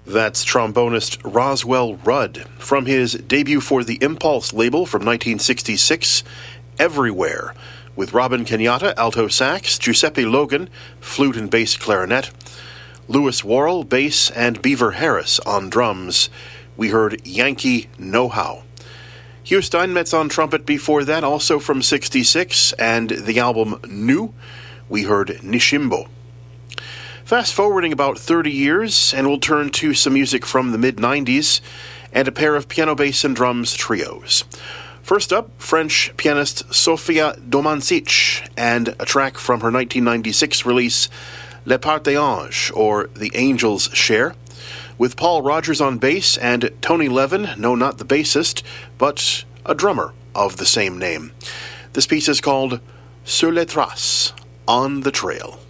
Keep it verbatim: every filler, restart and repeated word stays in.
That's trombonist Roswell Rudd from his debut for the Impulse label from nineteen sixty-six, Everywhere, with Robin Kenyatta, alto sax, Giuseppe Logan, flute and bass clarinet, Lewis Worrell, bass, and Beaver Harris on drums. We heard Yankee Know-How. Hugh Steinmetz on trumpet before that, also from sixty-six, and the album New, we heard Nishimbo. Fast forwarding about thirty years, and we'll turn to some music from the mid-nineties and a pair of piano, bass, and drums trios. First up, French pianist Sofia Domancic, and a track from her nineteen ninety-six release, Le Part des Anges, or The Angel's Share, with Paul Rogers on bass and Tony Levin, no, not the bassist, but a drummer of the same name. This piece is called Sur les traces, On the Trail.